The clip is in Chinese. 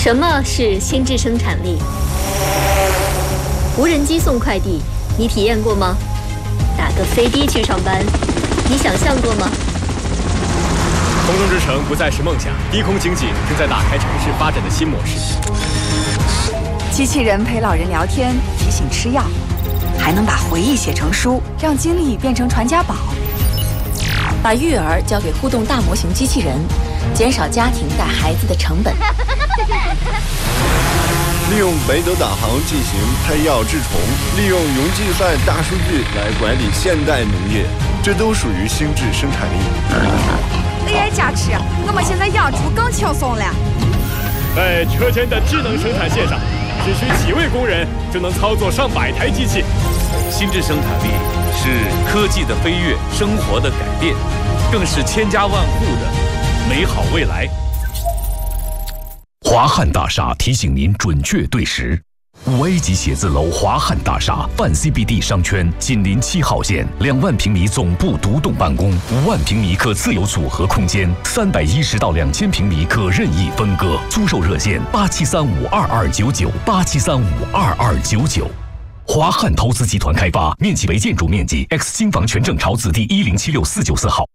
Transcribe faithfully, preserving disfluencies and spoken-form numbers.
什么是心智生产力？无人机送快递，你体验过吗？打个飞的去上班，你想象过吗？ 空中之城不再是梦想，低空经济正在打开城市发展的新模式。 机器人陪老人聊天，提醒吃药，还能把回忆写成书，让经历变成传家宝。 把育儿交给互动大模型机器人，减少家庭带孩子的成本。 利用北斗导航进行胎药治虫，利用云计算大数据来管理现代农业，这都属于心智生产力。 A I 加持，我们现在养猪更轻松了。 在车间的智能生产线上，只需几位工人就能操作上百台机器。 心智生产力是科技的飞跃，生活的改变，更是千家万户的美好未来。 华汉大厦提醒您准确对时。五 A 级写字楼华汉大厦半 C B D 商圈，紧邻七号线，两万平米总部独栋办公，五万平米可自由组合空间，三百一十到两千平米可任意分割。租售热线八七三五二二九九八七三五二二九九。华汉投资集团开发，面积为建筑面积 X 新房权证朝字第一零七六四九四号。